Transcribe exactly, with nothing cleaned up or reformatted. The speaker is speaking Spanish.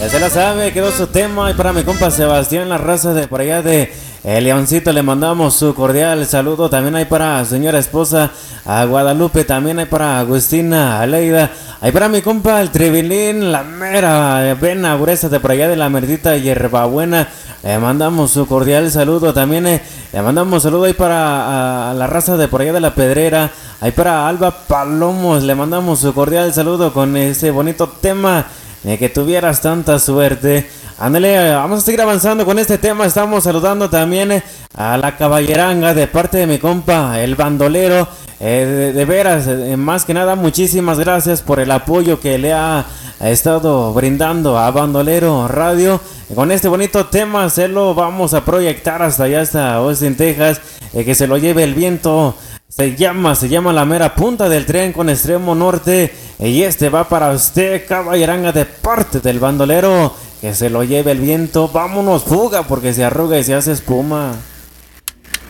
Ya se la sabe, quedó su tema. Y para mi compa Sebastián, la raza de por allá de El Leoncito, le mandamos su cordial saludo. También hay para señora esposa a Guadalupe. También hay para Agustina Aleida. Hay para mi compa el Tribilín, la mera vena gruesa de por allá de la merdita Hierbabuena. Le mandamos su cordial saludo. También eh, le mandamos saludo ahí para a, a la raza de por allá de la Pedrera. Ahí para Alba Palomos. Le mandamos su cordial saludo con ese bonito tema. De que tuvieras tanta suerte. Ándale, vamos a seguir avanzando con este tema. Estamos saludando también eh, a la caballeranga de parte de mi compa, el bandolero. Eh, de, de veras, eh, más que nada, muchísimas gracias por el apoyo que le ha, ha estado brindando a Bandolero Radio. Con este bonito tema se lo vamos a proyectar hasta allá, hasta Austin, Texas. Eh, que se lo lleve el viento. Se llama, se llama La Mera Punta del Tren con Extremo Norte. Y este va para usted, caballeranga, de parte del bandolero. Que se lo lleve el viento. Vámonos, fuga, porque se arruga y se hace espuma.